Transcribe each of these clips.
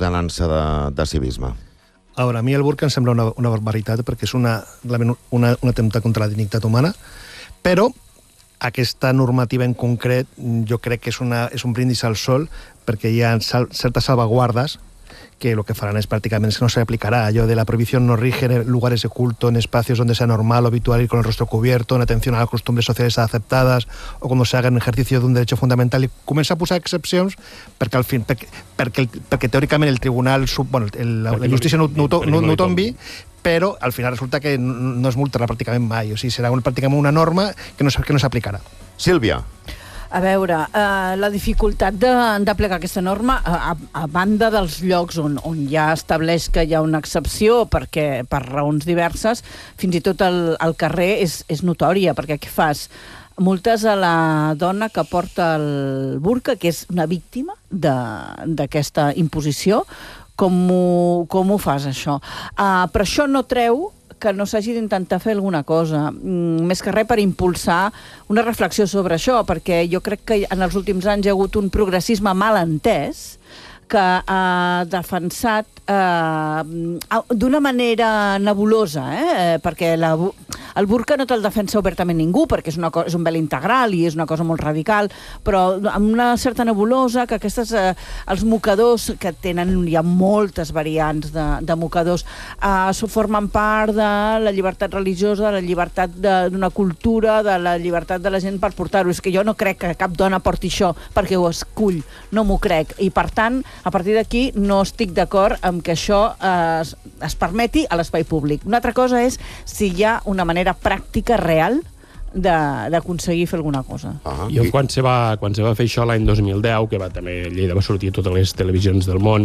ordenança de civisme? A veure, a mi el burca em sembla una barbaritat perquè és un atemptat contra la dignitat humana, però aquesta normativa en concret jo crec que és un brindis al sol perquè hi ha certes salvaguardes que lo que farán es prácticamente no se aplicará. Yo de la prohibición no rige en lugares de culto, en espacios donde sea normal o habitual ir con el rostro cubierto, en atención a las costumbres sociales aceptadas o cuando se haga en ejercicio d'un derecho fundamental, i comença a posar excepcions perquè al fin, perquè teòricament el tribunal, la justícia no ho tombi, però al final resulta que no es multarà pràcticament mai, o sigui, serà pràcticament una norma que no s'aplicarà. Sílvia. A veure, la dificultat d'aplicar aquesta norma, a banda dels llocs on ja estableix que hi ha una excepció perquè per raons diverses, fins i tot al carrer és notòria, perquè què fas? Multes a la dona que porta el burca, que és una víctima d'aquesta imposició. Com ho fas, això? Però això no treu que no s'hagi d'intentar fer alguna cosa, més que res per impulsar una reflexió sobre això, perquè jo crec que en els últims anys hi ha hagut un progressisme mal entès que ha defensat d'una manera nebulosa, perquè el burca no te'l defensa obertament ningú, perquè és un vel integral i és una cosa molt radical, però amb una certa nebulosa que els mocadors, que hi ha moltes variants de mocadors, formen part de la llibertat religiosa, de la llibertat d'una cultura, de la llibertat de la gent per portar-ho. És que jo no crec que cap dona porti això perquè ho escull, no m'ho crec. I per tant, a partir d'aquí no estic d'acord amb que això es permeti a l'espai públic. Una altra cosa és si hi ha una manera pràctica, real, d'aconseguir fer alguna cosa. Jo quan se va fer això l'any 2010, que també Lleida va sortir a totes les televisions del món,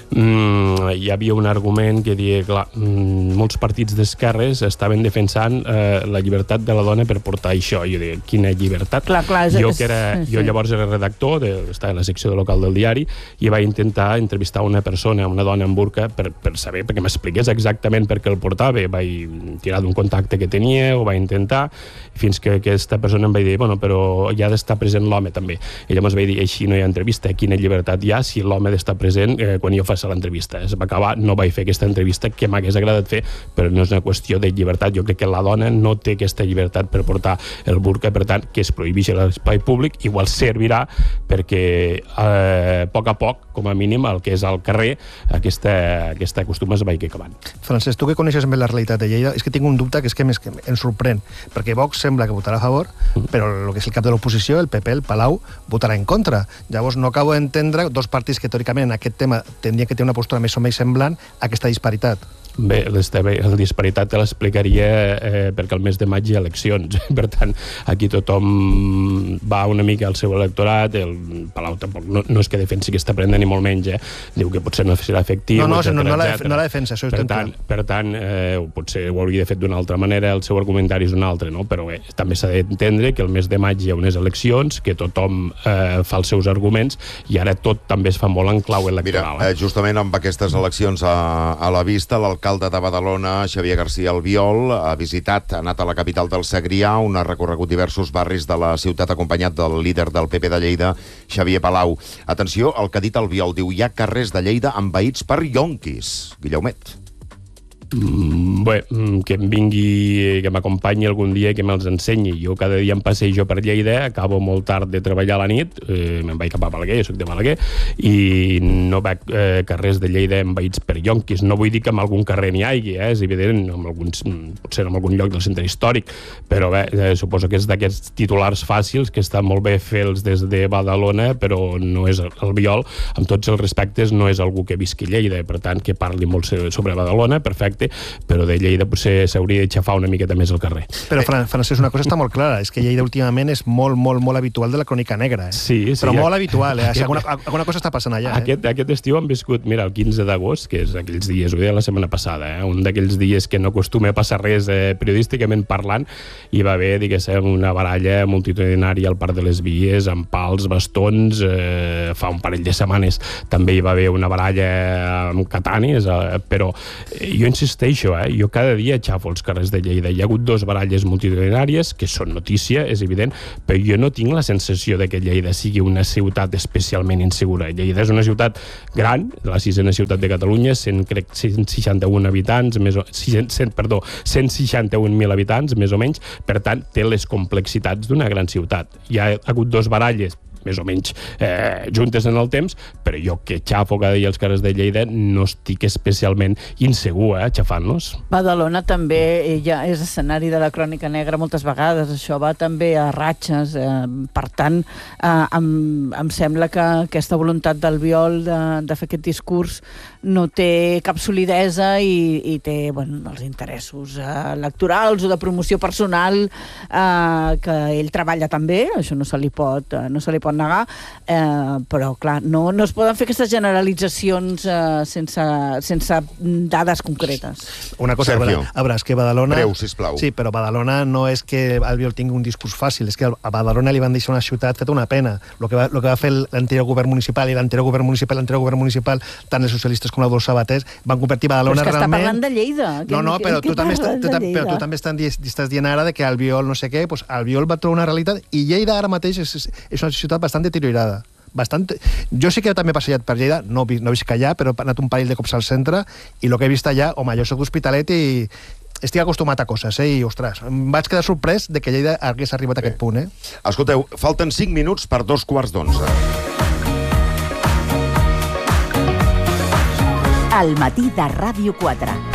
hi havia un argument que deia, clar, molts partits d'esquerres estaven defensant la llibertat de la dona per portar això. Jo deia, quina llibertat? Jo llavors era redactor, estava a la secció de local del diari, i vaig intentar entrevistar una persona, una dona en burca, per saber, perquè m'expliqués exactament per què el portava. Vaig tirar d'un contacte que tenia, ho vaig intentar, fins que aquesta persona em va dir, bueno, però hi ha d'estar present l'home també. I llavors vaig dir, així no hi ha entrevista, quina llibertat hi ha si l'home ha d'estar present quan jo faig l'entrevista. Es va acabar, no vaig fer aquesta entrevista que m'hagués agradat fer, però no és una qüestió de llibertat. Jo crec que la dona no té aquesta llibertat per portar el burca, per tant, que es prohibeixi a l'espai públic, igual servirà perquè a poc, com a mínim, el que és al carrer, aquesta costuma es vagi acabant. Francesc, tu que coneixes bé la realitat de Lleida, és que tinc un dubte que és que em sorprèn, perquè Vox sembla que votarà a favor, però el que és el cap de l'oposició, el PP, el Palau, votarà en contra. Llavors no acabo d'entendre dos partits que teòricament en aquest tema tindrien que tenir una postura més o menys semblant a aquesta disparitat. Bé, la disparitat te l'explicaria perquè al mes de maig hi ha eleccions. Per tant, aquí tothom va una mica al seu electorat. El Palau tampoc no és que defensi que està prenent ni molt menys. Diu que potser no serà efectiu, no la defensa, això és per tant, potser ho hauria fet d'una altra manera, el seu argumentari és un altre, no? Però bé, també s'ha d'entendre que el mes de maig hi ha unes eleccions, que tothom fa els seus arguments, i ara tot també es fa molt en clau electoral. Mira, justament amb aquestes eleccions a la vista, l'alcalde de Badalona, Xavier García Albiol, ha anat a la capital del Segrià, on ha recorregut diversos barris de la ciutat acompanyat del líder del PP de Lleida, Xavier Palau. Atenció al que ha dit Albiol, diu, hi ha carrers de Lleida envaïts per yonquis. Guillaumet. Bé, que em vingui, que m'acompanyi algun dia i que me'ls ensenyi. Jo cada dia em passejo per Lleida, acabo molt tard de treballar a la nit, me'n vaig cap a Balaguer, jo soc de Balaguer, i no veig carrers de Lleida envaïts per yonquis. No vull dir que en algun carrer n'hi hagi, és evident, potser en algun lloc del centre històric, però bé, suposo que és d'aquests titulars fàcils que estan molt bé fer-los des de Badalona, però no és Albiol, amb tots els respectes, no és algú que visqui a Lleida, per tant, que parli molt sobre Badalona, perfecte, però de Lleida potser s'hauria de xafar una miqueta més al carrer. Però, Francesc, una cosa està molt clara, és que Lleida últimament és molt, molt, molt habitual de la crònica negra. Sí. Però molt habitual, alguna cosa està passant allà. Aquest estiu hem viscut, mira, el 15 d'agost, que és aquells dies, ho deia la setmana passada, un d'aquells dies que no acostuma a passar res periodísticament parlant, hi va haver, diguéssim, una baralla multitudinària al Parc de les Vies, amb pals, bastons, fa un parell de setmanes també hi va haver una baralla amb catanis, però jo insisteixo, jo cada dia xafo els carrers de Lleida. Hi ha hagut 2 baralles multitudinàries, que són notícia, és evident, però jo no tinc la sensació de que Lleida sigui una ciutat especialment insegura. Lleida és una ciutat gran, la 6ª ciutat de Catalunya, 161 habitants, 161.000 habitants, més o menys, per tant, té les complexitats d'una gran ciutat. Hi ha hagut 2 baralles, més o menys juntes en el temps, però jo que xafo cada dia els carrers de Lleida no estic especialment insegur, xafant-los. Badalona també ja és escenari de la crònica negra moltes vegades, això va també a ratxes, per tant, em sembla que aquesta voluntat d'Albiol de fer aquest discurs no té cap solidesa i té els interessos electorals o de promoció personal que ell treballa també, això no se li pot negar, però clar, no es poden fer aquestes generalitzacions sense dades concretes. Una cosa, a veure, és que Badalona... Breu, sisplau. Sí, però Badalona no és que Albiol tingui un discurs fàcil, és que a Badalona li van deixar una ciutat feta una pena. El que va fer l'anterior govern municipal i l'anterior govern municipal, tant els socialistes com la Dolors Sabatés, van convertir Badalona realment... Però és que està parlant de Lleida. No, però tu també estàs dient ara que Albiol no sé què, doncs Albiol va trobar una realitat i Lleida ara mateix és una ciutat bastant deteriorada. Jo sí que també he passejat per Lleida, no visc allà, però he anat un parell de cops al centre i el que he vist allà, home, jo soc d'Hospitalet i estic acostumat a coses, i ostres, em vaig quedar sorprès de que Lleida hagués arribat a aquest punt, Escolteu, falten 5 minuts per 2:15. Al matí de Ràdio 4.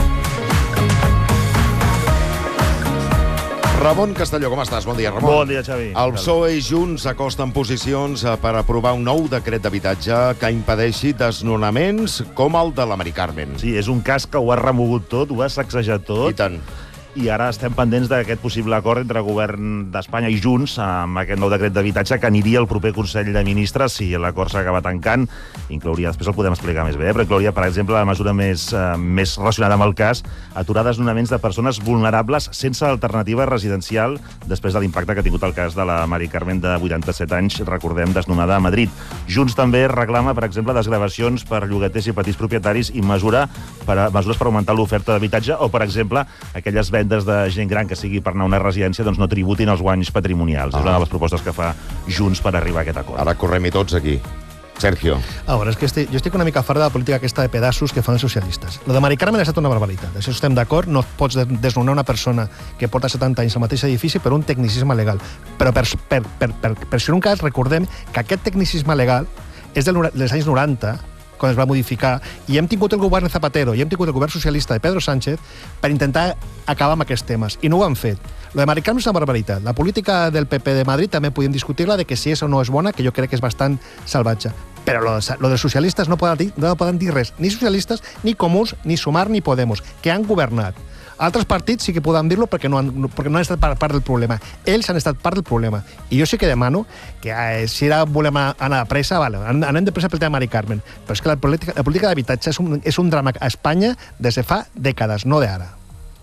Ramon Castelló, com estàs? Bon dia, Ramon. Bon dia, Xavi. El PSOE i Junts acosten posicions per aprovar un nou decret d'habitatge que impedeixi desnonaments com el de la Mari Carmen. Sí, és un cas que ho ha remogut tot, ho ha sacsejat tot. I tant. I ara estem pendents d'aquest possible acord entre el govern d'Espanya i Junts amb aquest nou decret d'habitatge que aniria al proper Consell de Ministres si l'acord s'acaba tancant. Inclouria, després el podem explicar més bé, però inclouria, per exemple, la mesura més relacionada amb el cas, aturar desnonaments de persones vulnerables sense alternativa residencial després de l'impacte que ha tingut el cas de la Mari Carmen de 87 anys, recordem, desnonada a Madrid. Junts també reclama, per exemple, desgravacions per llogaters i petits propietaris i mesures per augmentar l'oferta d'habitatge o, per exemple, aquelles vendes de gent gran que sigui per anar a una residència doncs no tributin els guanys patrimonials. És una de les propostes que fa Junts per arribar a aquest acord. Ara correm-hi tots aquí. Sergio. A veure, és que jo estic una mica fart de la política aquesta de pedaços que fan els socialistes. Lo de Mari Carmen ha estat una barbaritat. Això estem d'acord, no pots desnonar una persona que porta 70 anys al mateix edifici per un tecnicisme legal. Però per si un cas, recordem que aquest tecnicisme legal és dels anys 90, quan es va modificar, i hem tingut el govern Zapatero i hem tingut el govern socialista de Pedro Sánchez per intentar acabar amb aquests temes, i no ho han fet. Lo de Mari Carmen és una barbaritat. La política del PP de Madrid també podem discutir-la de que si és o no és bona, que jo crec que és bastant salvatge. Però lo dels socialistes no poden dir res, ni socialistes, ni comuns, ni Sumar, ni Podemos, que han governat. Altres partits sí que poden dir-lo perquè no han estat part del problema. Ells han estat part del problema. I jo sí que demano que si ara volem anar de pressa, vale, anem de pressa pel tema de Mari Carmen. Però és que la política d'habitatge és un drama a Espanya des de fa dècades, no d'ara.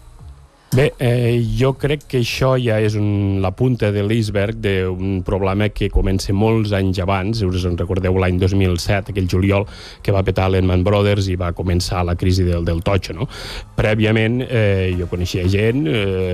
Bé, jo crec que això ja és la punta de l'iceberg d'un problema que comença molts anys abans. Us en recordeu l'any 2007, aquell juliol, que va petar Lehman Brothers i va començar la crisi del totxo, no? Prèviament, jo coneixia gent,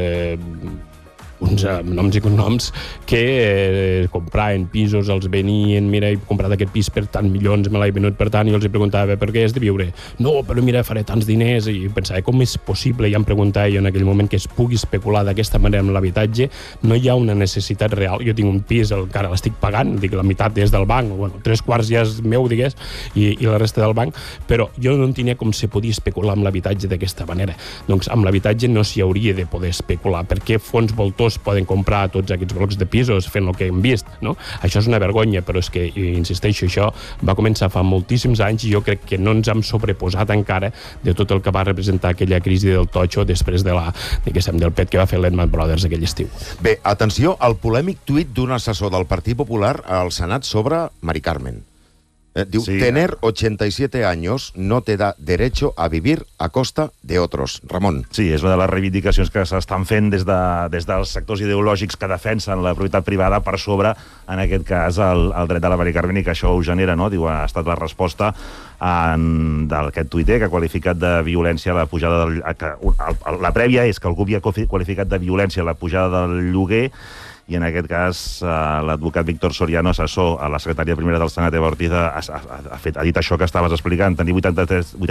uns noms i cognoms que compraven pisos, els venien, mira, he comprat aquest pis per tant milions, me l'he venut per tant, i els preguntava per què és de viure. No, però mira, faré tants diners, i pensava com és possible, ja em preguntava jo en aquell moment, que es pugui especular d'aquesta manera amb l'habitatge. No hi ha una necessitat real. Jo tinc un pis, encara l'estic pagant, dic, la meitat és del banc, bueno, 3/4 ja és meu, digués, i la resta del banc, però jo no entenia com se podia especular amb l'habitatge d'aquesta manera. Doncs amb l'habitatge no s'hi hauria de poder especular. Per què fons voltors poden comprar tots aquests blocs de pisos fent el que hem vist, no? Això és una vergonya, però és que, insisteixo, això va començar fa moltíssims anys i jo crec que no ens hem sobreposat encara de tot el que va representar aquella crisi del totxo després del pet que va fer Lehman Brothers aquell estiu. Bé, atenció al polèmic tuit d'un assessor del Partit Popular al Senat sobre Mari Carmen. Diu, tener 87 años no te da derecho a vivir a costa de otros. Ramon. Sí, és una de les reivindicacions que s'estan fent des dels sectors ideològics que defensen la propietat privada per sobre, en aquest cas, el dret de la Mari Carmen, i que això ho genera, no? Diu, ha estat la resposta d'aquest tuiter que ha qualificat de violència la pujada del... La prèvia és que algú havia qualificat de violència la pujada del lloguer, i en aquest cas l'advocat Víctor Soriano, assessor a la secretària primera del Senat, Eva Ortiz, ha dit això que estaves explicant, tenir 83